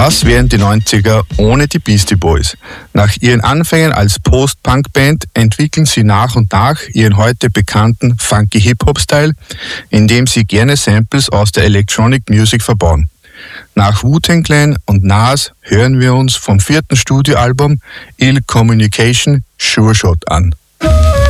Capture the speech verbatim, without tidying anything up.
Was wären die neunziger ohne die Beastie Boys? Nach ihren Anfängen als Post-Punk-Band entwickeln sie nach und nach ihren heute bekannten funky Hip-Hop-Style, indem sie gerne Samples aus der Electronic Music verbauen. Nach Wu-Tang Clan und Nas hören wir uns vom vierten Studioalbum Ill Communication Sure Shot an.